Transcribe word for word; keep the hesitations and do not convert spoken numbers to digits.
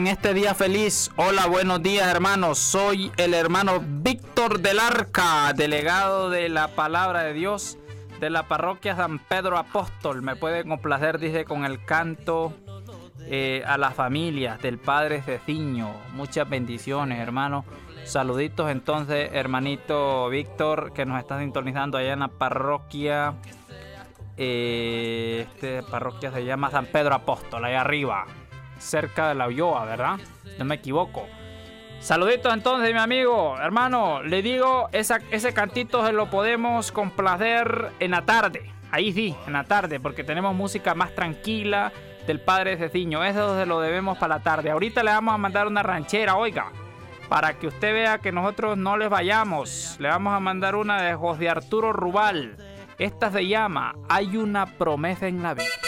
En este día feliz, hola, buenos días hermanos, soy el hermano Víctor del Arca, delegado de la Palabra de Dios de la parroquia San Pedro Apóstol. Me puede complacer, dice, con el canto eh, a las familias del Padre Ceciño. Muchas bendiciones, hermano. Saluditos entonces, hermanito Víctor, que nos está sintonizando allá en la parroquia. Eh, este parroquia se llama San Pedro Apóstol, allá arriba, cerca de la Ulloa, ¿verdad? No me equivoco. Saluditos entonces, mi amigo, hermano. Le digo, esa, ese cantito se lo podemos complacer en la tarde. Ahí sí, en la tarde, porque tenemos música más tranquila del Padre Ceciño. Eso se lo debemos para la tarde. Ahorita le vamos a mandar una ranchera, oiga, para que usted vea que nosotros no les vayamos. Le vamos a mandar una de José Arturo Rubal. Esta se llama Hay una promesa en la vida.